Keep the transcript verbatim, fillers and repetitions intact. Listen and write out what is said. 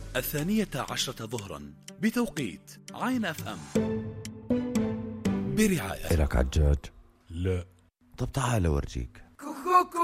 الثانية عشرة ظهرا بتوقيت عين اف ام برعاية. إلك عجاج؟ لا. طب تعال أورجيك.